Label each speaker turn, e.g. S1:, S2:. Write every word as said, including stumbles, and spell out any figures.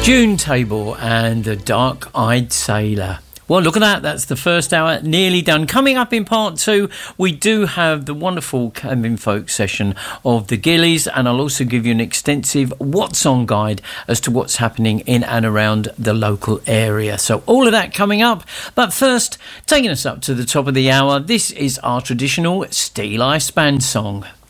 S1: June Table and the Dark-Eyed Sailor. Well, look at that. That's the first hour nearly done. Coming up in part two, we do have the wonderful Cabin Folk session of the Gillies, and I'll also give you an extensive What's On guide as to what's happening in and around the local area. So all of that coming up. But first, taking us up to the top of the hour, this is our traditional Steel Ice Band song.